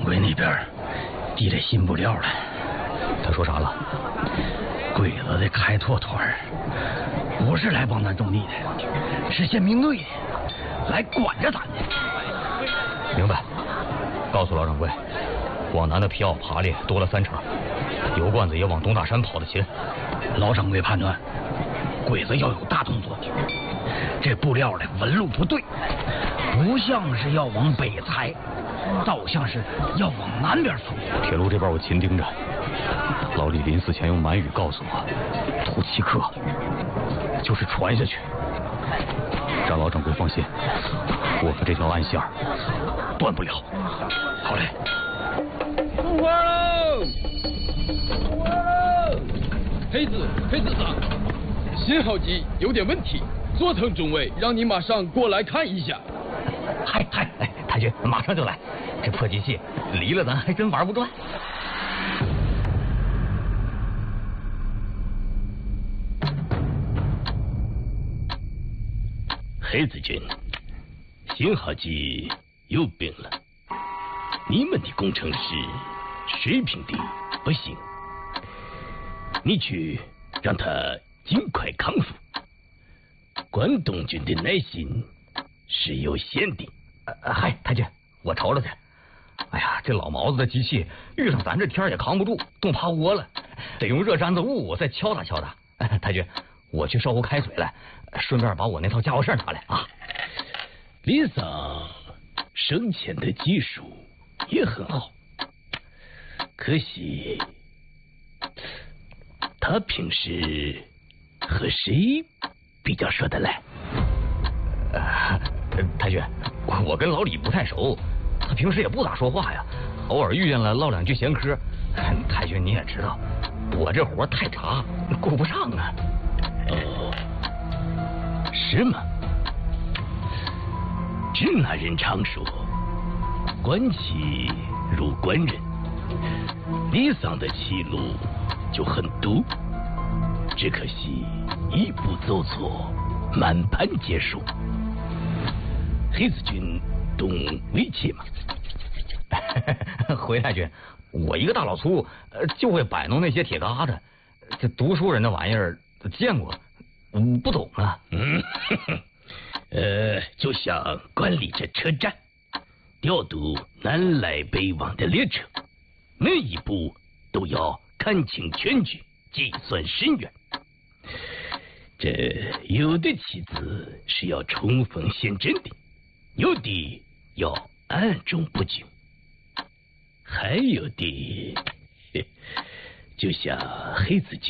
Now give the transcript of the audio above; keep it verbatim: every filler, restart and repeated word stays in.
贵那边递来新布料了。 他说啥了？ 鬼子的开拓团不是来帮咱种地的，是宪兵队的，来管着咱的。 明白。告诉老掌柜，往南的皮袄爬猎多了三成，油罐子也往东大山跑的勤。 老掌柜判断，鬼子要有大动作，这布料的纹路不对，不像是要往北裁，倒像是要往南边冲。 铁路这边我勤盯着。老李临死前用满语告诉我，突奇克就是传下去。让老掌柜放心，我和这条暗线断不了。 好嘞。 出发喽！出发喽！黑子，黑子长，信号机有点问题，佐藤中尉让你马上过来看一下。 嗨嗨，哎，太君，马上就来。这破机器离了咱还真玩不转。 黑子军，信号机有病了，你们的工程师水平的不行，你去让他尽快康复。关东军的耐心是有限的。 呃，嗨，太君，我瞅瞅去。哎呀，这老毛子的机器遇上咱这天也扛不住，冻趴窝了，得用热毡子捂再敲打敲打。哎，太君，我去烧壶开水来，顺便把我那套家伙事拿来啊。 李桑生前的技术也很好，可惜他平时和谁比较说得来？ 呃，太君，我跟老李不太熟，他平时也不咋说话呀，偶尔遇见了唠两句闲嗑。太君你也知道，我这活太杂，顾不上啊。 哦，是吗？支那人常说，官气如官人，李桑的气路就很毒，只可惜一步走错，满盘皆输。黑子军懂围棋吗？ 回太君，我一个大老粗，呃，就会摆弄那些铁疙瘩，这读书人的玩意儿见过，嗯，不懂啊。 嗯，呵呵呃，就像管理着车站，调度南来北往的列车，每一步都要看清全局，计算深远。这有的棋子是要冲锋陷阵的，有的要暗中布局，还有的就像黑子军